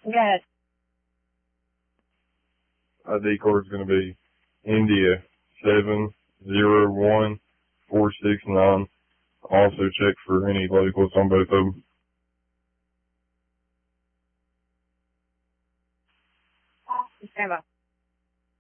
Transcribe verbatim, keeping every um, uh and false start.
Yes. I D code is going to be India seven zero one four six nine. Also check for any locals on both of them. Stand by.